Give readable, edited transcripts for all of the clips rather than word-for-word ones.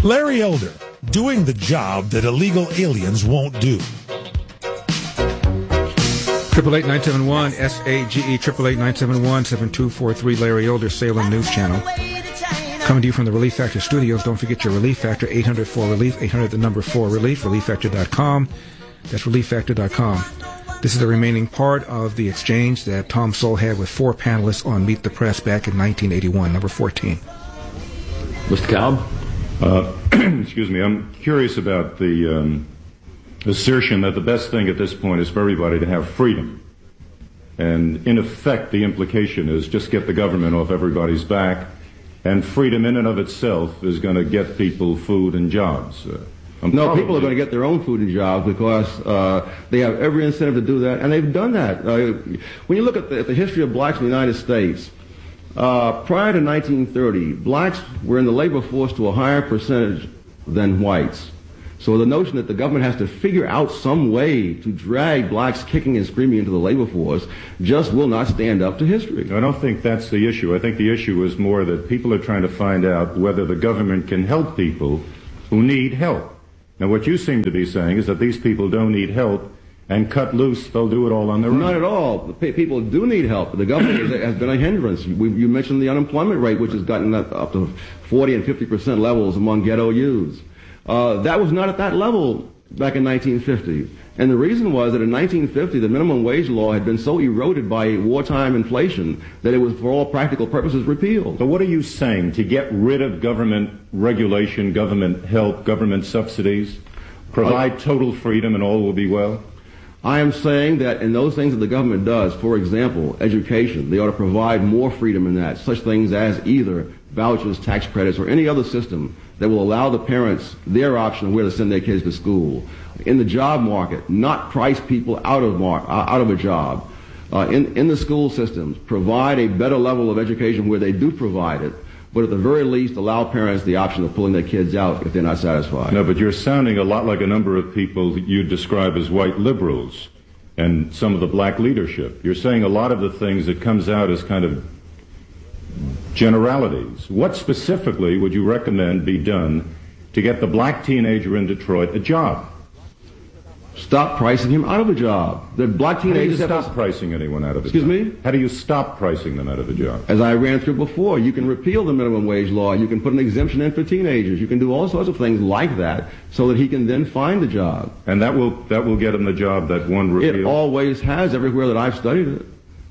Larry Elder, doing the job that illegal aliens won't do. 888-971-SAGE, 888-971-7243, Larry Elder, Salem News Channel. Coming to you from the Relief Factor Studios. Don't forget your Relief Factor, 800-4RELIEF, 800-4RELIEF, ReliefFactor.com. That's ReliefFactor.com. This is the remaining part of the exchange that Tom Sowell had with 4 panelists on Meet the Press back in 1981, number 14. Mr. Kalb? Excuse me. I'm curious about the assertion that the best thing at this point is for everybody to have freedom. And in effect, the implication is just get the government off everybody's back, and freedom in and of itself is going to get people food and jobs. No, people are going to get their own food and jobs because they have every incentive to do that, and they've done that. When you look at the history of blacks in the United States, prior to 1930, blacks were in the labor force to a higher percentage than whites. So the notion that the government has to figure out some way to drag blacks kicking and screaming into the labor force just will not stand up to history. I don't think that's the issue. I think the issue is more that people are trying to find out whether the government can help people who need help. Now, what you seem to be saying is that these people don't need help, and cut loose, they'll do it all on their own. Not at all. People do need help. The government has been a hindrance. You mentioned the unemployment rate, which has gotten up to 40 and 50% levels among ghetto youths. That was not at that level back in 1950. And the reason was that in 1950, the minimum wage law had been so eroded by wartime inflation that it was, for all practical purposes, repealed. So what are you saying? To get rid of government regulation, government help, government subsidies, provide total freedom and all will be well? I am saying that in those things that the government does, for example, education, they ought to provide more freedom in that, such things as either vouchers, tax credits, or any other system that will allow the parents their option of where to send their kids to school. In the job market, not price people out of a job. In the school systems, provide a better level of education where they do provide it, but at the very least allow parents the option of pulling their kids out if they're not satisfied. No, but you're sounding a lot like a number of people that you describe as white liberals and some of the black leadership. You're saying a lot of the things that comes out as kind of generalities. What specifically would you recommend be done to get the black teenager in Detroit a job? Stop pricing him out of a job. The black teenagers How do you stop pricing anyone out of a job? Excuse me? How do you stop pricing them out of a job? As I ran through before, you can repeal the minimum wage law. You can put an exemption in for teenagers. You can do all sorts of things like that so that he can then find a job. And that will get him the job that one repealed? It always has everywhere that I've studied it.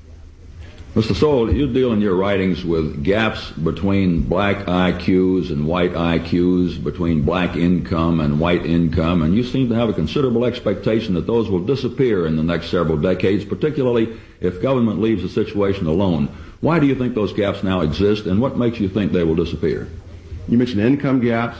Mr. Sowell, you deal in your writings with gaps between black IQs and white IQs, between black income and white income, and you seem to have a considerable expectation that those will disappear in the next several decades, particularly if government leaves the situation alone. Why do you think those gaps now exist, and what makes you think they will disappear? You mentioned income gaps.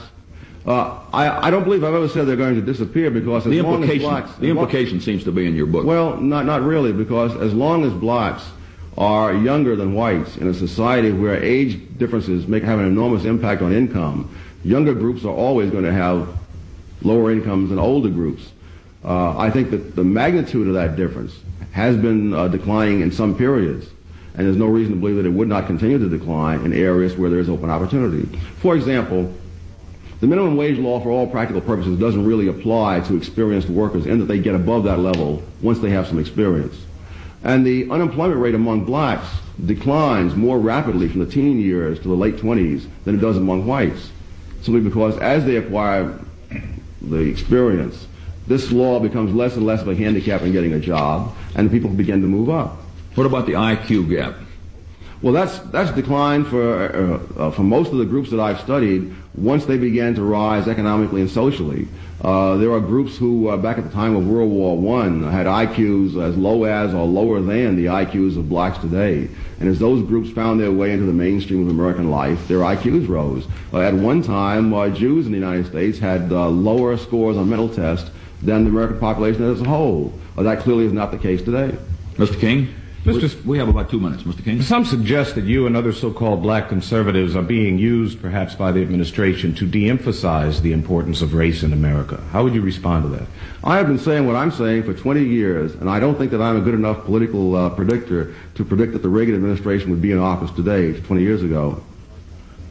I don't believe I've ever said they're going to disappear because as long as blacks... The implication seems to be in your book. Well, not really, because as long as blacks are younger than whites in a society where age differences have an enormous impact on income, younger groups are always going to have lower incomes than older groups. I think that the magnitude of that difference has been declining in some periods, and there's no reason to believe that it would not continue to decline in areas where there's open opportunity. For example, the minimum wage law for all practical purposes doesn't really apply to experienced workers in that they get above that level once they have some experience. And the unemployment rate among blacks declines more rapidly from the teen years to the late 20s than it does among whites, simply because as they acquire the experience, this law becomes less and less of a handicap in getting a job, and people begin to move up. What about the IQ gap? Well, that's declined for most of the groups that I've studied once they began to rise economically and socially. There are groups who, back at the time of World War I, had IQs as low as or lower than the IQs of blacks today. And as those groups found their way into the mainstream of American life, their IQs rose. At one time, Jews in the United States had lower scores on mental tests than the American population as a whole. That clearly is not the case today. Mr. King? We have about 2 minutes, Mr. King. Some suggest that you and other so-called black conservatives are being used, perhaps by the administration, to de-emphasize the importance of race in America. How would you respond to that? I have been saying what I'm saying for 20 years, and I don't think that I'm a good enough political predictor to predict that the Reagan administration would be in office today, 20 years ago.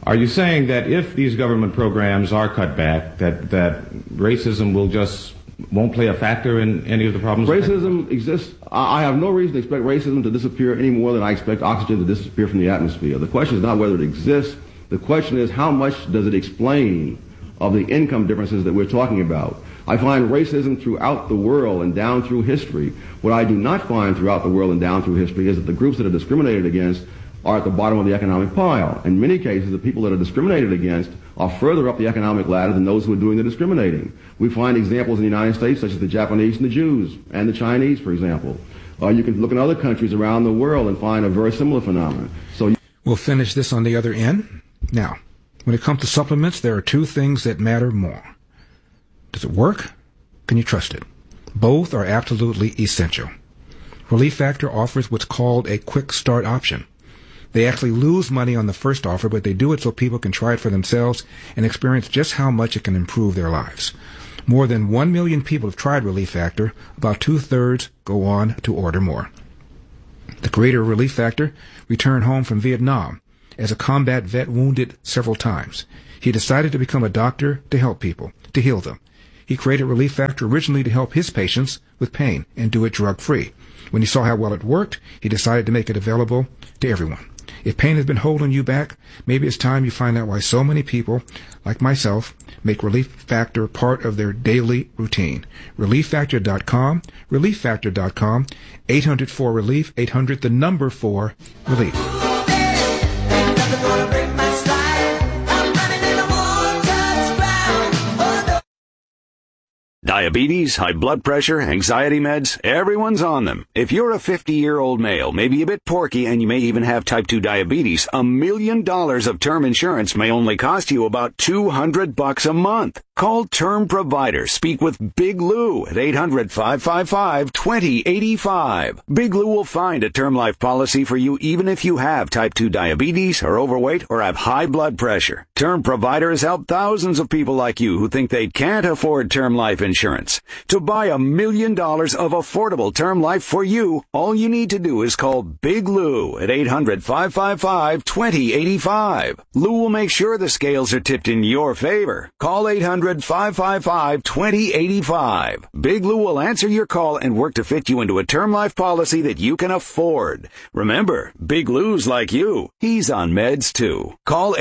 Are you saying that if these government programs are cut back, that racism won't play a factor in any of the problems? Racism exists. I have no reason to expect racism to disappear any more than I expect oxygen to disappear from the atmosphere. The question is not whether it exists. The question is how much does it explain of the income differences that we're talking about. I find racism throughout the world and down through history. What I do not find throughout the world and down through history is that the groups that are discriminated against are at the bottom of the economic pile. In many cases, the people that are discriminated against are further up the economic ladder than those who are doing the discriminating. We find examples in the United States, such as the Japanese and the Jews, and the Chinese, for example. You can look in other countries around the world and find a very similar phenomenon. We'll finish this on the other end. Now, when it comes to supplements, there are two things that matter more. Does it work? Can you trust it? Both are absolutely essential. Relief Factor offers what's called a quick start option. They actually lose money on the first offer, but they do it so people can try it for themselves and experience just how much it can improve their lives. More than 1 million people have tried Relief Factor. About 2/3 go on to order more. The creator of Relief Factor returned home from Vietnam as a combat vet wounded several times. He decided to become a doctor to help people, to heal them. He created Relief Factor originally to help his patients with pain and do it drug-free. When he saw how well it worked, he decided to make it available to everyone. If pain has been holding you back, maybe it's time you find out why so many people, like myself, make Relief Factor part of their daily routine. ReliefFactor.com, ReliefFactor.com, 800-4-RELIEF, 800-4-RELIEF. Diabetes, high blood pressure, anxiety meds, everyone's on them. If you're a 50-year-old male, maybe a bit porky, and you may even have type 2 diabetes, $1 million of term insurance may only cost you about $200 a month. Call Term Provider. Speak with Big Lou at 800-555-2085. Big Lou will find a term life policy for you even if you have type 2 diabetes, are overweight, or have high blood pressure. Term Provider has helped thousands of people like you who think they can't afford term life insurance. To buy $1 million of affordable term life for you, all you need to do is call Big Lou at 800-555-2085. Lou will make sure the scales are tipped in your favor. Call 800-555-2085. Big Lou will answer your call and work to fit you into a term life policy that you can afford. Remember, Big Lou's like you. He's on meds too. Call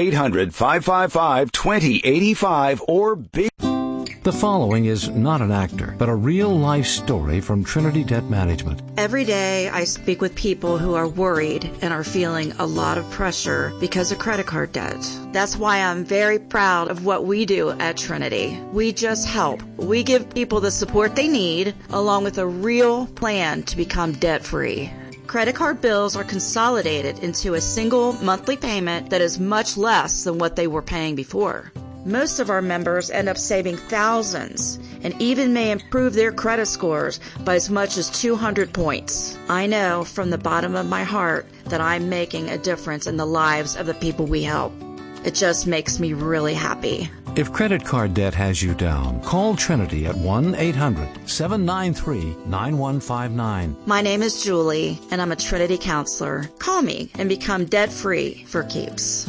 800-555-2085 or Big... The following is not an actor, but a real-life story from Trinity Debt Management. Every day I speak with people who are worried and are feeling a lot of pressure because of credit card debt. That's why I'm very proud of what we do at Trinity. We just help. We give people the support they need, along with a real plan to become debt-free. Credit card bills are consolidated into a single monthly payment that is much less than what they were paying before. Most of our members end up saving thousands and even may improve their credit scores by as much as 200 points. I know from the bottom of my heart that I'm making a difference in the lives of the people we help. It just makes me really happy. If credit card debt has you down, call Trinity at 1-800-793-9159. My name is Julie, and I'm a Trinity counselor. Call me and become debt-free for keeps.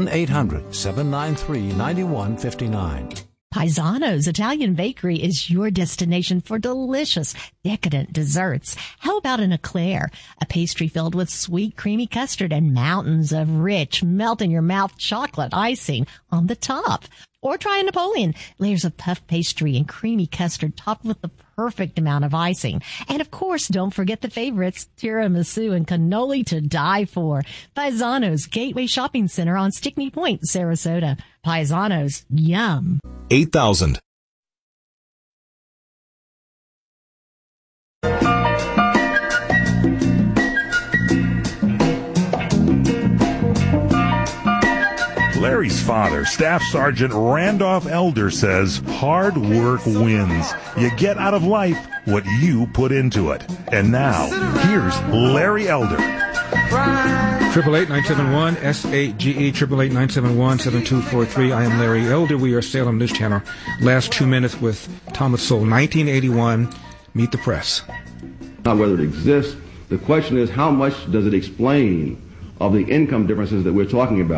1-800-793-9159. Paisano's Italian Bakery is your destination for delicious, decadent desserts. How about an eclair, a pastry filled with sweet, creamy custard and mountains of rich, melt-in-your-mouth chocolate icing on the top? Or try a Napoleon, layers of puff pastry and creamy custard topped with the perfect amount of icing. And of course, don't forget the favorites, tiramisu and cannoli to die for. Paisano's Gateway Shopping Center on Stickney Point, Sarasota. Paisano's, yum. 8,000. Larry's father, Staff Sergeant Randolph Elder, says hard work wins. You get out of life what you put into it. And now, here's Larry Elder. 888-971-SAGE, 888-971-7243. I am Larry Elder. We are Salem News Channel. Last 2 minutes with Thomas Sowell, 1981. Meet the Press. Not whether it exists. The question is how much does it explain of the income differences that we're talking about.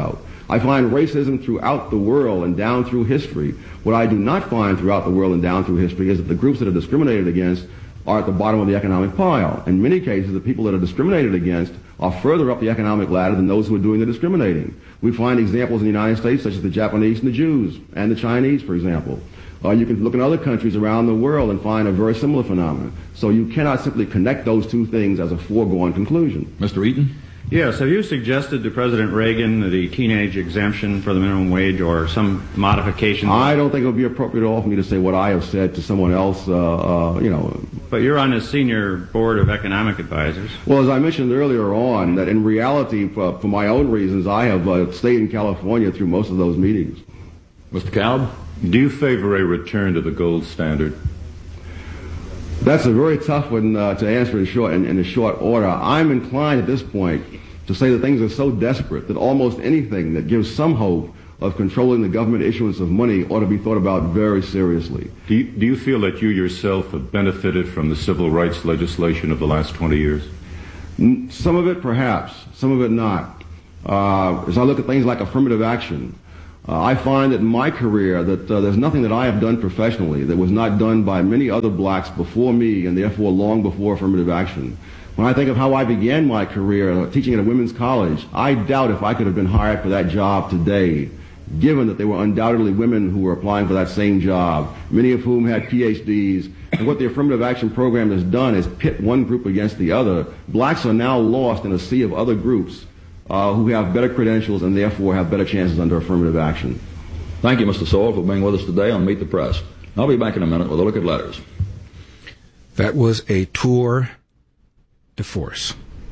I find racism throughout the world and down through history. What I do not find throughout the world and down through history is that the groups that are discriminated against are at the bottom of the economic pile. In many cases, the people that are discriminated against are further up the economic ladder than those who are doing the discriminating. We find examples in the United States, such as the Japanese and the Jews, and the Chinese, for example. You can look in other countries around the world and find a very similar phenomenon. So you cannot simply connect those two things as a foregone conclusion. Mr. Eaton? Yes. Have you suggested to President Reagan the teenage exemption for the minimum wage or some modification? I don't think it would be appropriate at all for me to say what I have said to someone else, But you're on the senior board of economic advisors. Well, as I mentioned earlier on, that in reality, for my own reasons, I have stayed in California through most of those meetings. Mr. Kalb? Do you favor a return to the gold standard? That's a very tough one to answer in a short order. I'm inclined at this point to say that things are so desperate that almost anything that gives some hope of controlling the government issuance of money ought to be thought about very seriously. Do you feel that you yourself have benefited from the civil rights legislation of the last 20 years? Some of it perhaps, some of it not. As I look at things like affirmative action, I find that in my career that there's nothing that I have done professionally that was not done by many other blacks before me and therefore long before affirmative action. When I think of how I began my career teaching at a women's college, I doubt if I could have been hired for that job today, given that there were undoubtedly women who were applying for that same job, many of whom had PhDs. And what the affirmative action program has done is pit one group against the other. Blacks are now lost in a sea of other groups who have better credentials and therefore have better chances under affirmative action. Thank you, Mr. Sowell, for being with us today on Meet the Press. I'll be back in a minute with a look at letters. That was a tour de force.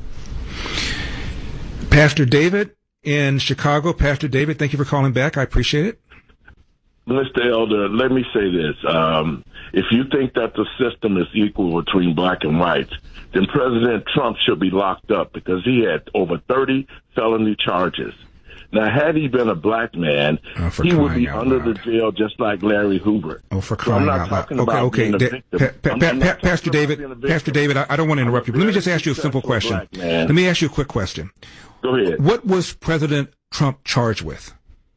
Pastor David in Chicago. Pastor David, thank you for calling back. I appreciate it. Mr. Elder, let me say this. If you think that the system is equal between black and whites, then President Trump should be locked up because he had over 30 felony charges. Now, had he been a black man, he would be under the jail just like Larry Hoover. Oh, for crying out loud. Okay. Pastor David, I don't want to interrupt you, but let me just ask you a simple question. Let me ask you a quick question. Go ahead. What was President Trump charged with?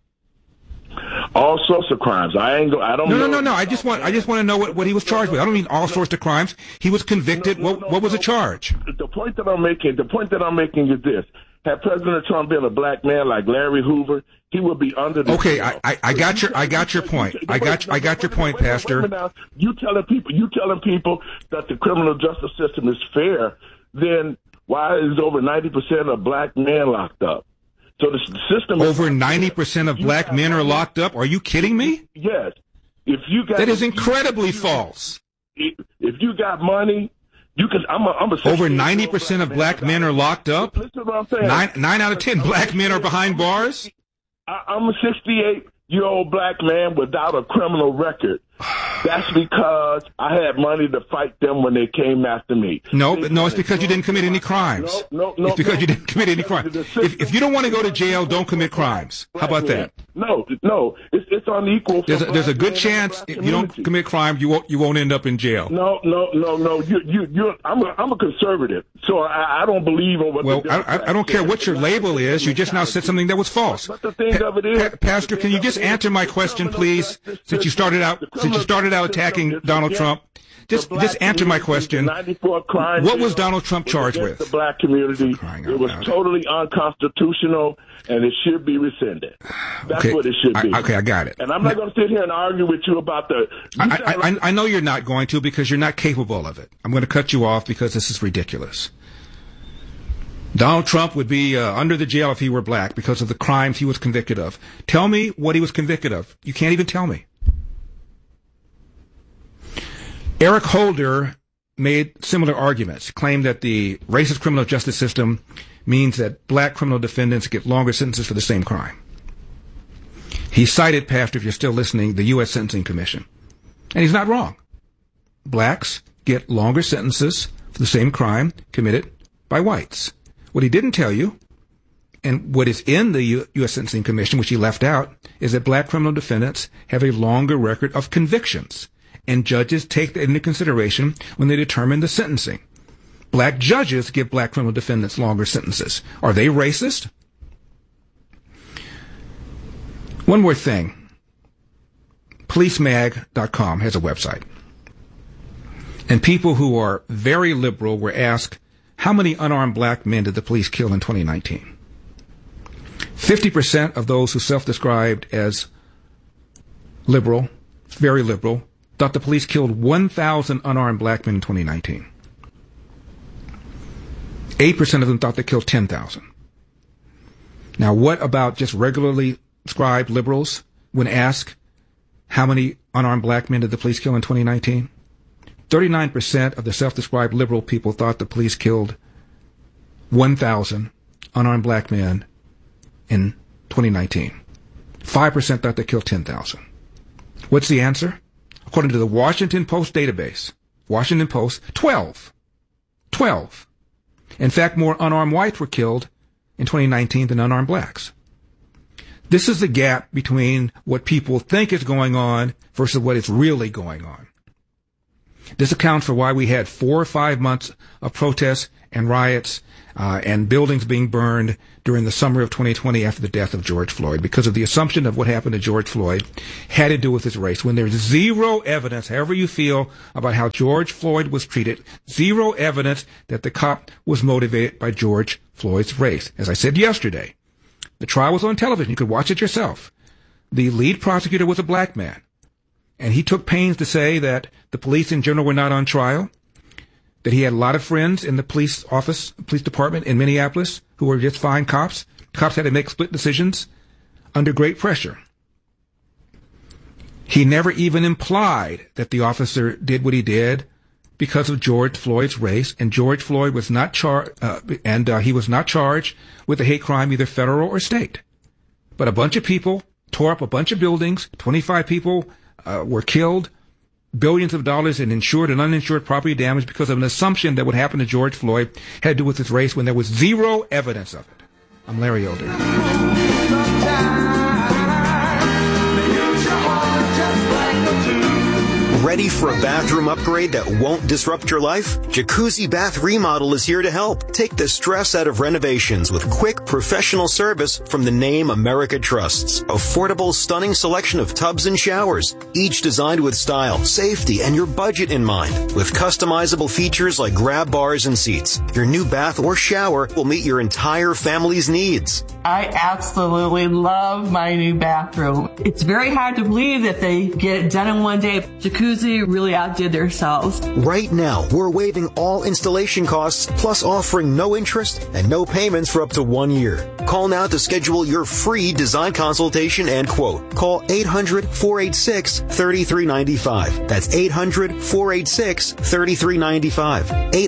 All sorts of crimes. No. I just want to know what he was charged with. I don't mean all sorts of crimes. He was convicted. What was the charge? The point that I'm making is this. Had President Trump been a black man like Larry Hoover, he would be under the. Okay, I got your point. I got your point, Pastor. You telling people that the criminal justice system is fair, then why is over 90% of black men locked up? So the system over 90% of black men are locked up. Are you kidding me? Yes. That is incredibly false. If you got money, you can. Over 90% of black men are locked up. Listen to what I'm saying. 9 out of 10 black men are behind bars. I'm a 68-year-old black man without a criminal record. That's because I had money to fight them when they came after me. No, it's because you didn't commit any crimes. No. It's because you didn't commit any crimes. If you don't want to go to jail, don't commit crimes. How about that? No. It's unequal. There's a good chance if you don't commit crime, you won't end up in jail. No. I'm a conservative, so I don't believe in what. Well, I don't care what your label is. You just now said something that was false. But the thing of it is, Pastor, can you just answer my question, please? Since you started out attacking Donald Trump, just answer my question. What was Donald Trump charged with? The black community. It was totally unconstitutional, and it should be rescinded. That's what it should be. Okay, I got it. And I'm not going to sit here and argue with you about the. I know you're not going to because you're not capable of it. I'm going to cut you off because this is ridiculous. Donald Trump would be under the jail if he were black because of the crimes he was convicted of. Tell me what he was convicted of. You can't even tell me. Eric Holder made similar arguments, claimed that the racist criminal justice system means that black criminal defendants get longer sentences for the same crime. He cited, Pastor, if you're still listening, the U.S. Sentencing Commission. And he's not wrong. Blacks get longer sentences for the same crime committed by whites. What he didn't tell you, and what is in the U.S. Sentencing Commission, which he left out, is that black criminal defendants have a longer record of convictions. And judges take that into consideration when they determine the sentencing. Black judges give black criminal defendants longer sentences. Are they racist? One more thing. Policemag.com has a website. And people who are very liberal were asked, how many unarmed black men did the police kill in 2019? 50% of those who self-described as liberal, very liberal, thought the police killed 1,000 unarmed black men in 2019. 8% of them thought they killed 10,000. Now, what about just regularly described liberals when asked how many unarmed black men did the police kill in 2019? 39% of the self-described liberal people thought the police killed 1,000 unarmed black men in 2019. 5% thought they killed 10,000. What's the answer? According to the Washington Post database, Washington Post, 12. 12. In fact, more unarmed whites were killed in 2019 than unarmed blacks. This is the gap between what people think is going on versus what is really going on. This accounts for why we had 4 or 5 months of protests and riots and buildings being burned during the summer of 2020 after the death of George Floyd, because of the assumption of what happened to George Floyd had to do with his race. When there's zero evidence, however you feel about how George Floyd was treated, zero evidence that the cop was motivated by George Floyd's race. As I said yesterday, the trial was on television. You could watch it yourself. The lead prosecutor was a black man. And he took pains to say that the police in general were not on trial, that he had a lot of friends in the police department in Minneapolis who were just fine cops. Cops had to make split decisions under great pressure. He never even implied that the officer did what he did because of George Floyd's race, and George Floyd was not he was not charged with a hate crime, either federal or state. But a bunch of people tore up a bunch of buildings. 25 people were killed, billions of dollars in insured and uninsured property damage because of an assumption that what happened to George Floyd had to do with his race when there was zero evidence of it. I'm Larry Elder. Ready for a bathroom upgrade that won't disrupt your life? Jacuzzi Bath Remodel is here to help. Take the stress out of renovations with quick, professional service from the name America trusts. Affordable, stunning selection of tubs and showers, each designed with style, safety, and your budget in mind. With customizable features like grab bars and seats, your new bath or shower will meet your entire family's needs. I absolutely love my new bathroom. It's very hard to believe that they get it done in one day. Jacuzzi really outdid themselves. Right now, we're waiving all installation costs, plus offering no interest and no payments for up to 1 year. Call now to schedule your free design consultation and quote. Call 800-486-3395. That's 800-486-3395.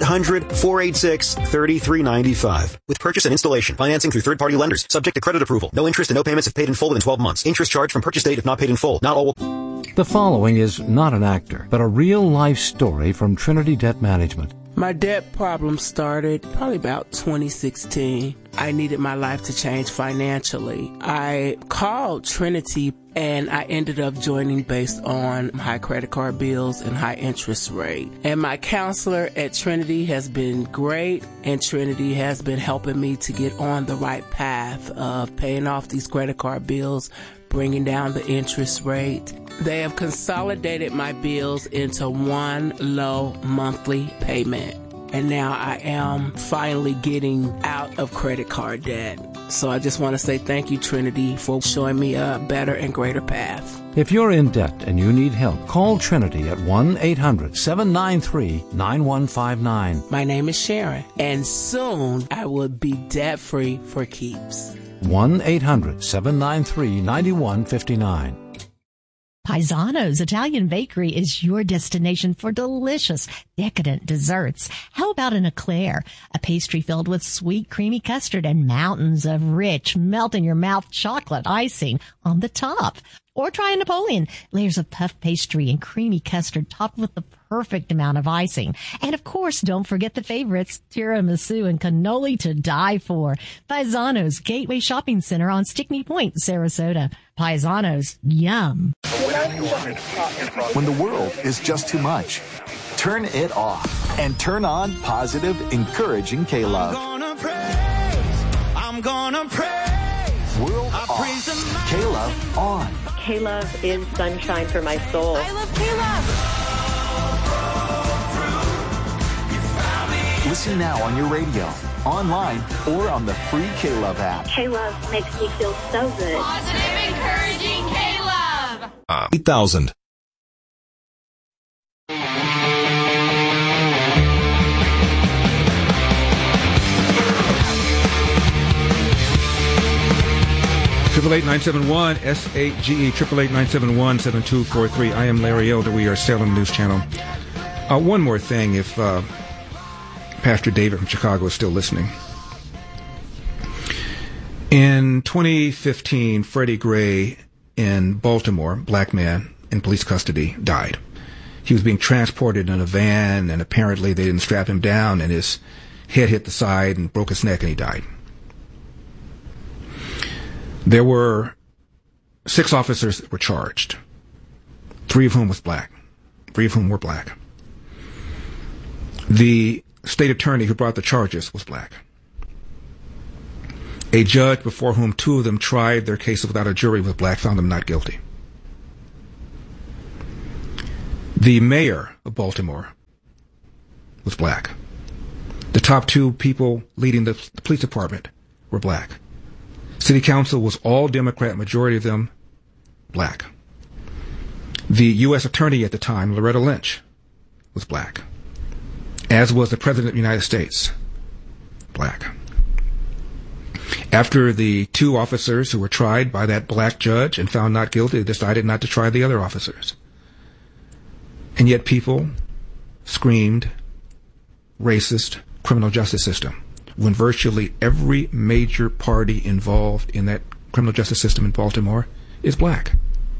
800-486-3395. With purchase and installation, financing through third-party lenders, subject to credit approval. No interest and no payments if paid in full within 12 months. Interest charged from purchase date if not paid in full. Not all will... The following is not an actor, but a real-life story from Trinity Debt Management. My debt problem started probably about 2016. I needed my life to change financially. I called Trinity and I ended up joining based on high credit card bills and high interest rate. And my counselor at Trinity has been great, and Trinity has been helping me to get on the right path of paying off these credit card bills, bringing down the interest rate. They have consolidated my bills into one low monthly payment. And now I am finally getting out of credit card debt. So I just want to say thank you, Trinity, for showing me a better and greater path. If you're in debt and you need help, call Trinity at 1-800-793-9159. My name is Sharon, and soon I will be debt-free for keeps. 1-800-793-9159. Paisano's Italian Bakery is your destination for delicious, decadent desserts. How about an eclair, a pastry filled with sweet, creamy custard and mountains of rich, melt-in-your-mouth chocolate icing on the top? Or try a Napoleon, layers of puff pastry and creamy custard topped with the perfect amount of icing. And of course, don't forget the favorites, tiramisu and cannoli to die for. Paisano's Gateway Shopping Center on Stickney Point, Sarasota. Paisano's, yum. When the world is just too much, turn it off and turn on positive, encouraging K-Love. I'm gonna praise. World off. K-Love on. K-Love is sunshine for my soul. I love K-Love. Listen now on your radio, online, or on the free K-Love app. K-Love makes me feel so good. Positive, encouraging K-Love. 8,000. Triple 8-971 SAGE 888-971-7243. I am Larry Elder. We are Salem News Channel. One more thing, if Pastor David from Chicago is still listening. In 2015, Freddie Gray in Baltimore, black man in police custody, died. He was being transported in a van, and apparently they didn't strap him down, and his head hit the side and broke his neck, and he died. There were 6 officers that were charged, 3 of whom were black. The state attorney who brought the charges was black. A judge before whom 2 of them tried their cases without a jury was black, found them not guilty. The mayor of Baltimore was black. The top 2 people leading the police department were black. City council was all Democrat, majority of them black. The U.S. attorney at the time, Loretta Lynch, was black, as was the President of the United States, black. After the 2 officers who were tried by that black judge and found not guilty, they decided not to try the other officers. And yet people screamed, racist, criminal justice system, when virtually every major party involved in that criminal justice system in Baltimore is black.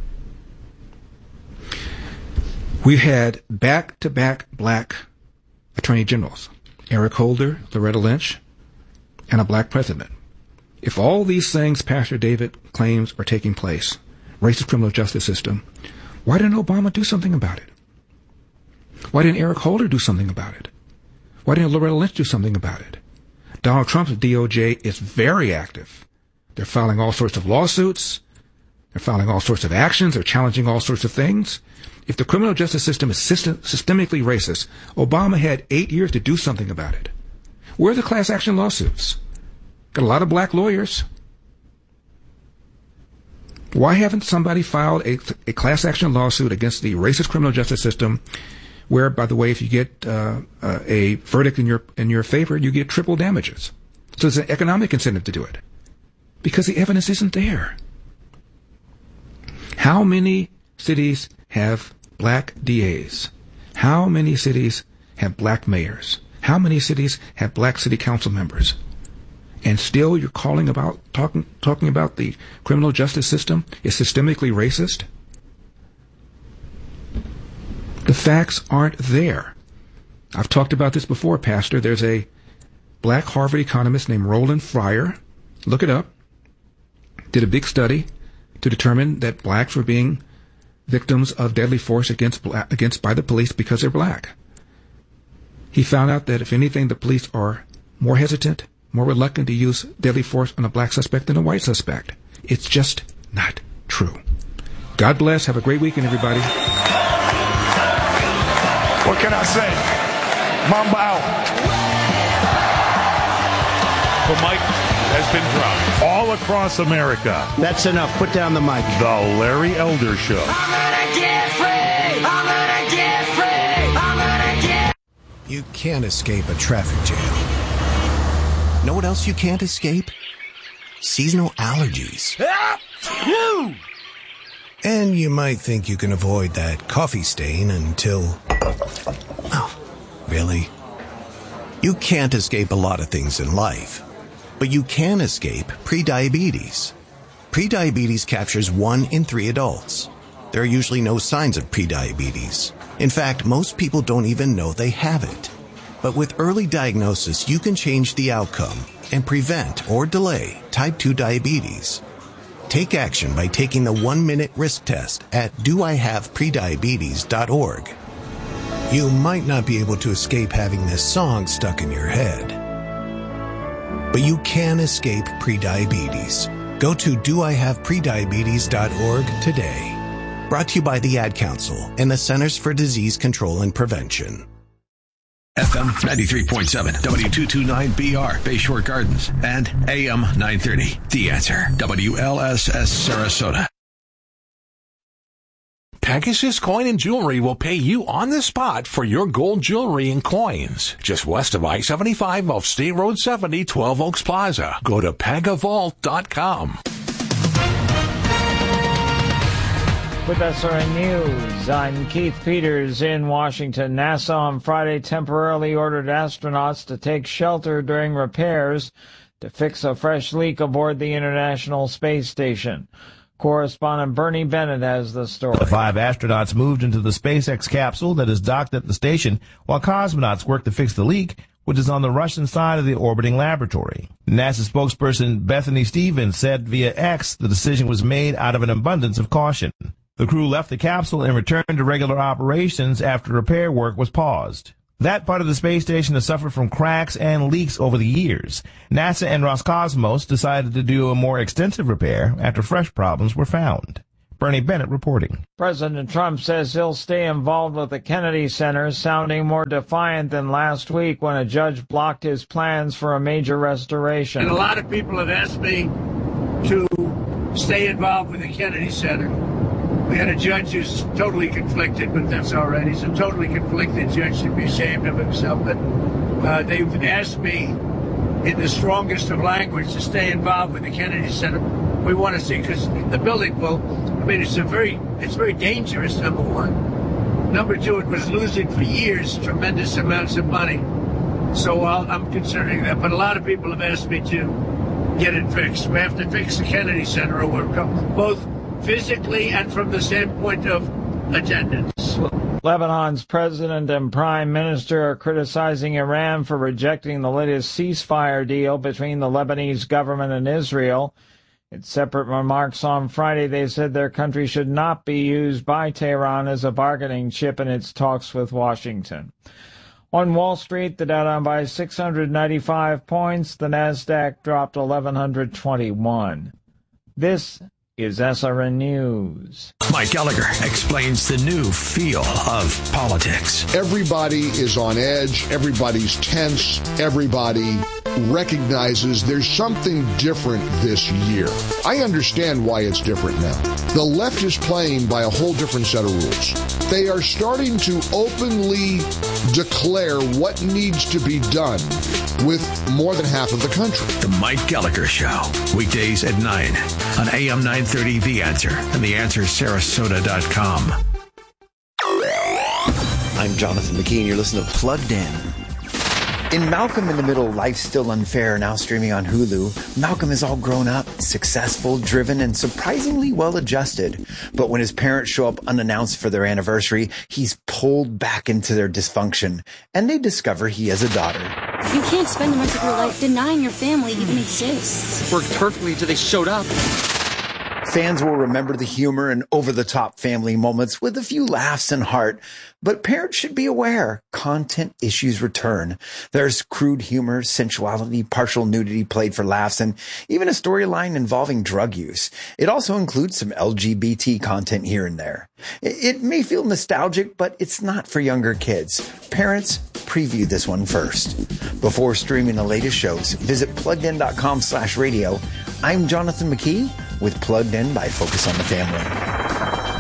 We've had back-to-back black attorney generals, Eric Holder, Loretta Lynch, and a black president. If all these things Pastor David claims are taking place, racist criminal justice system, why didn't Obama do something about it? Why didn't Eric Holder do something about it? Why didn't Loretta Lynch do something about it? Donald Trump's DOJ is very active. They're filing all sorts of lawsuits. They're filing all sorts of actions. They're challenging all sorts of things. If the criminal justice system is systemically racist, Obama had 8 years to do something about it. Where are the class action lawsuits? Got a lot of black lawyers. Why haven't somebody filed a class action lawsuit against the racist criminal justice system, where, by the way, if you get a verdict in your favor, you get triple damages? So there's an economic incentive to do it, because the evidence isn't there. How many cities have black DAs? How many cities have black mayors? How many cities have black city council members? And still you're talking about the criminal justice system is systemically racist? The facts aren't there. I've talked about this before, Pastor. There's a black Harvard economist named Roland Fryer. Look it up. Did a big study to determine that blacks were being victims of deadly force against by the police because they're black. He found out that, if anything, the police are more hesitant, more reluctant to use deadly force on a black suspect than a white suspect. It's just not true. God bless. Have a great weekend, everybody. What can I say? Mamba out. The mic has been dropped all across America. That's enough. Put down the mic. The Larry Elder Show. I'm gonna get free. I'm gonna get free. I'm gonna get. You can't escape a traffic jam. Know what else you can't escape? Seasonal allergies. And you might think you can avoid that coffee stain until... Oh, really? You can't escape a lot of things in life, but you can escape prediabetes. Prediabetes captures 1 in 3 adults. There are usually no signs of prediabetes. In fact, most people don't even know they have it. But with early diagnosis, you can change the outcome and prevent or delay type 2 diabetes. Take action by taking the 1-minute risk test at doihaveprediabetes.org. You might not be able to escape having this song stuck in your head, but you can escape prediabetes. Go to doihaveprediabetes.org today. Brought to you by the Ad Council and the Centers for Disease Control and Prevention. FM 93.7, W229BR, Bayshore Gardens, and AM 930. The Answer, WLSS Sarasota. Pegasus Coin and Jewelry will pay you on the spot for your gold jewelry and coins. Just west of I-75 off State Road 70, 12 Oaks Plaza. Go to pegavault.com. With SRN News, I'm Keith Peters in Washington. NASA on Friday temporarily ordered astronauts to take shelter during repairs to fix a fresh leak aboard the International Space Station. Correspondent Bernie Bennett has the story. The 5 astronauts moved into the SpaceX capsule that is docked at the station while cosmonauts work to fix the leak, which is on the Russian side of the orbiting laboratory. NASA spokesperson Bethany Stevens said via X the decision was made out of an abundance of caution. The crew left the capsule and returned to regular operations after repair work was paused. That part of the space station has suffered from cracks and leaks over the years. NASA and Roscosmos decided to do a more extensive repair after fresh problems were found. Bernie Bennett reporting. President Trump says he'll stay involved with the Kennedy Center, sounding more defiant than last week when a judge blocked his plans for a major restoration. And a lot of people have asked me to stay involved with the Kennedy Center. We had a judge who's totally conflicted, but that's all right. He's a totally conflicted judge, should be ashamed of himself. But they've asked me in the strongest of language to stay involved with the Kennedy Center. We want to see, because the building it's very dangerous, number one. Number two, it was losing for years tremendous amounts of money. So I'm considering that. But a lot of people have asked me to get it fixed. We have to fix the Kennedy Center, or we're both physically and from the standpoint of attendance. Lebanon's president and prime minister are criticizing Iran for rejecting the latest ceasefire deal between the Lebanese government and Israel. In separate remarks on Friday, they said their country should not be used by Tehran as a bargaining chip in its talks with Washington. On Wall Street, the Dow down by 695 points. The Nasdaq dropped 1,121. This is SRN News. Mike Gallagher explains the new feel of politics. Everybody is on edge. Everybody's tense. Everybody recognizes there's something different this year. I understand why it's different now. The left is playing by a whole different set of rules. They are starting to openly declare what needs to be done with more than half of the country. The Mike Gallagher Show, weekdays at 9 on AM 930 The Answer and TheAnswerSarasota.com. I'm Jonathan McKee, and you're listening to Plugged In. In Malcolm in the Middle, Life's Still Unfair, now streaming on Hulu, Malcolm is all grown up, successful, driven, and surprisingly well-adjusted. But when his parents show up unannounced for their anniversary, he's pulled back into their dysfunction, and they discover he has a daughter. You can't spend the rest of your life denying your family even exists. Worked perfectly until they showed up. Fans will remember the humor and over-the-top family moments with a few laughs and heart. But parents should be aware, content issues return. There's crude humor, sensuality, partial nudity played for laughs, and even a storyline involving drug use. It also includes some LGBT content here and there. It may feel nostalgic, but it's not for younger kids. Parents, preview this one first. Before streaming the latest shows, visit PluggedIn.com/radio. I'm Jonathan McKee with Plugged In by Focus on the Family.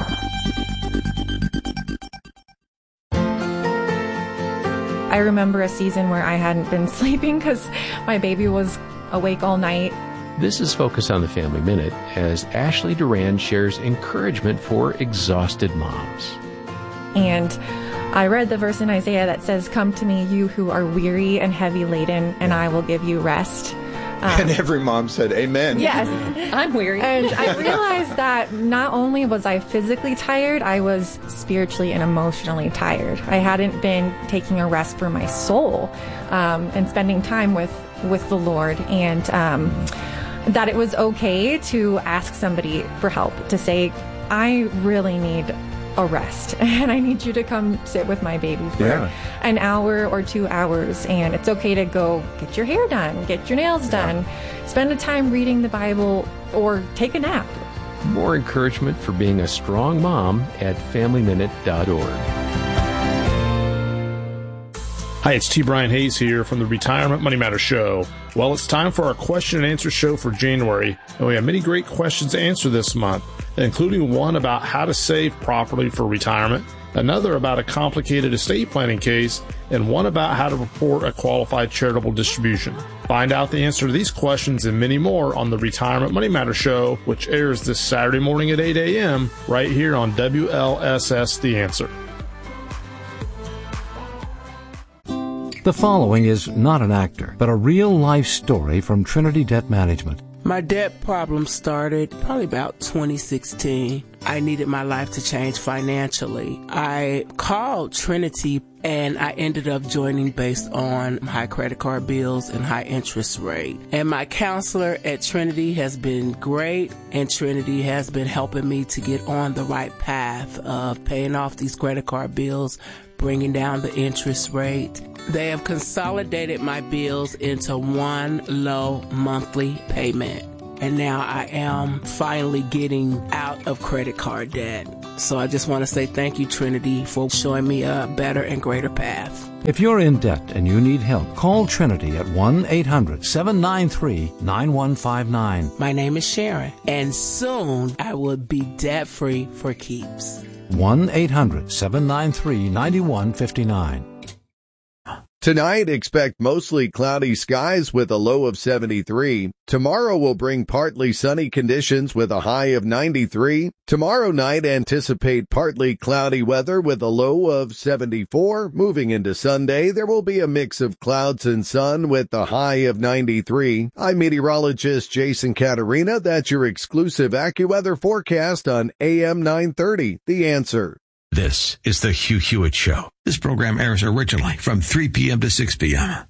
I remember a season where I hadn't been sleeping because my baby was awake all night. This is Focus on the Family Minute as Ashley Duran shares encouragement for exhausted moms. And I read the verse in Isaiah that says, "Come to me, you who are weary and heavy laden, and I will give you rest." And every mom said, amen. Yes. I'm weary. And I realized that not only was I physically tired, I was spiritually and emotionally tired. I hadn't been taking a rest for my soul and spending time with the Lord. And that it was okay to ask somebody for help, to say, I really need a rest and I need you to come sit with my baby for an hour or 2 hours. And it's okay to go get your hair done, get your nails done, spend a time reading the Bible, or take a nap. More encouragement for being a strong mom at FamilyMinute.org. Hi, it's T. Brian Hayes here from the Retirement Money Matter Show. Well, it's time for our question and answer show for January, and we have many great questions to answer this month, including one about how to save properly for retirement, another about a complicated estate planning case, and one about how to report a qualified charitable distribution. Find out the answer to these questions and many more on the Retirement Money Matter Show, which airs this Saturday morning at 8 a.m. right here on WLSS The Answer. The following is not an actor, but a real-life story from Trinity Debt Management. My debt problem started probably about 2016. I needed my life to change financially. I called Trinity and I ended up joining based on high credit card bills and high interest rate. And my counselor at Trinity has been great, and Trinity has been helping me to get on the right path of paying off these credit card bills, bringing down the interest rate. They have consolidated my bills into one low monthly payment. And now I am finally getting out of credit card debt. So I just want to say thank you, Trinity, for showing me a better and greater path. If you're in debt and you need help, call Trinity at 1-800-793-9159. My name is Sharon, and soon I will be debt-free for keeps. 1-800-793-9159. Tonight, expect mostly cloudy skies with a low of 73. Tomorrow will bring partly sunny conditions with a high of 93. Tomorrow night, anticipate partly cloudy weather with a low of 74. Moving into Sunday, there will be a mix of clouds and sun with a high of 93. I'm meteorologist Jason Caterina. That's your exclusive AccuWeather forecast on AM 930. The Answer. This is the Hugh Hewitt Show. This program airs originally from 3 p.m. to 6 p.m.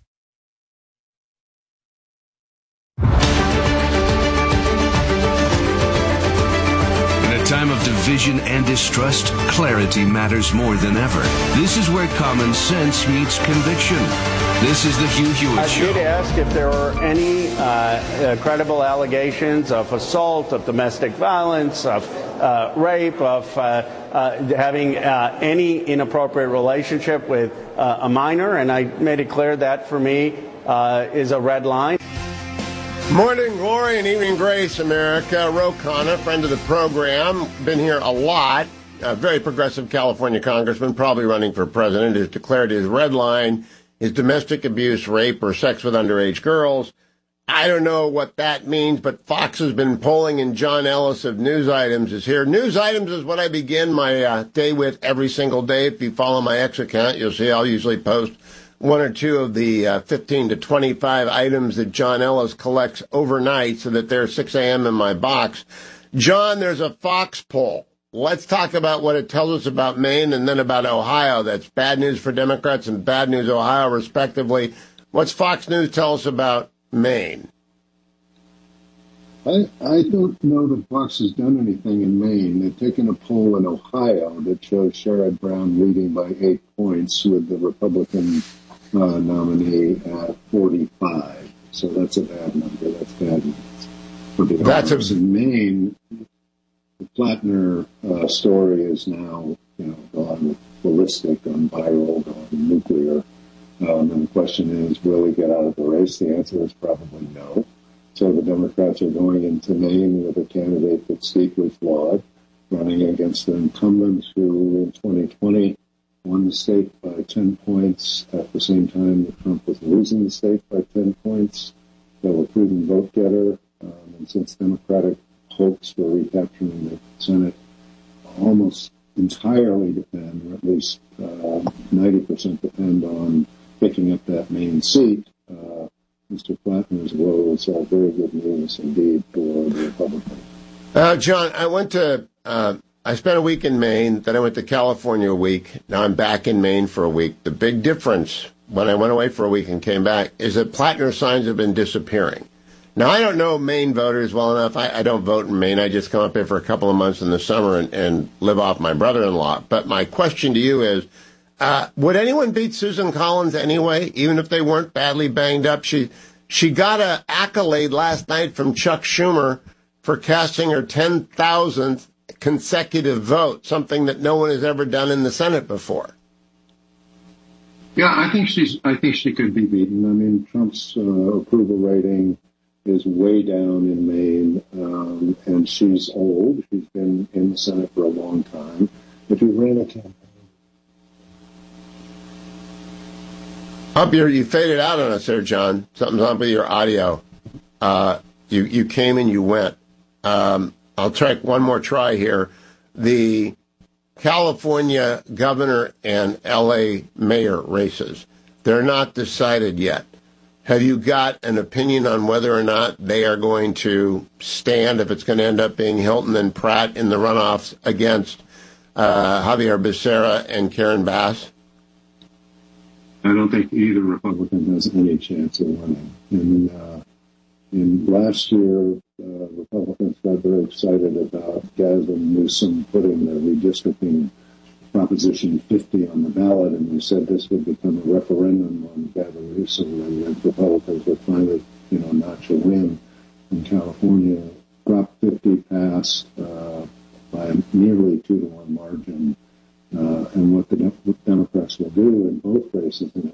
In a time of division and distrust, clarity matters more than ever. This is where common sense meets conviction. This is the Hugh Hewitt Show. I did ask if there were any credible allegations of assault, of domestic violence, of rape, of having any inappropriate relationship with a minor, and I made it clear that for me is a red line. Morning glory and evening grace, America. Ro Khanna, friend of the program, been here a lot. A very progressive California congressman, probably running for president, has declared his red line is domestic abuse, rape, or sex with underage girls. I don't know what that means, but Fox has been polling, and John Ellis of News Items is here. News Items is what I begin my day with every single day. If you follow my X account, you'll see I'll usually post one or two of the 15 to 25 items that John Ellis collects overnight so that they're 6 a.m. in my box. John, there's a Fox poll. Let's talk about what it tells us about Maine and then about Ohio. That's bad news for Democrats and bad news Ohio, respectively. What's Fox News tell us about Maine? I don't know that Fox has done anything in Maine. They've taken a poll in Ohio that shows Sherrod Brown leading by 8 points with the Republican nominee at 45. So that's a bad number. That's bad news. For Democrats in Maine, the Plattner story is now, gone ballistic, gone viral, gone nuclear. And the question is, will he get out of the race? The answer is probably no. So the Democrats are going into Maine with a candidate that's deeply flawed, running against an incumbent who in 2020 won the state by 10 points at the same time that Trump was losing the state by 10 points. They were proven vote getter. And since Democratic hopes for recapturing the Senate almost entirely depend, or at least 90% depend on picking up that Maine seat, Mr. Plattner's woes are very good news indeed for the Republicans. John, I spent a week in Maine, then I went to California a week. Now I'm back in Maine for a week. The big difference when I went away for a week and came back is that Plattner signs have been disappearing. Now, I don't know Maine voters well enough. I don't vote in Maine. I just come up here for a couple of months in the summer and live off my brother-in-law. But my question to you is, would anyone beat Susan Collins anyway, even if they weren't badly banged up? She got an accolade last night from Chuck Schumer for casting her 10,000th consecutive vote, something that no one has ever done in the Senate before. Yeah, I think she could be beaten. I mean, Trump's approval rating is way down in Maine, and she's old. She's been in the Senate for a long time. If you ran a campaign, you faded out on us there, John. Something's up with your audio. You came and you went. I'll try one more try here. The California governor and L.A. mayor races, they're not decided yet. Have you got an opinion on whether or not they are going to stand, if it's going to end up being Hilton and Pratt in the runoffs against Javier Becerra and Karen Bass? I don't think either Republican has any chance of winning. And last year, Republicans got very excited about Gavin Newsom putting the redistricting Proposition 50 on the ballot, and they said this would become a referendum on Gavin Newsom, and the Republicans would finally, notch a win in California. Prop 50 passed by a nearly 2-to-1 margin. And what the Democrats will do in both races, in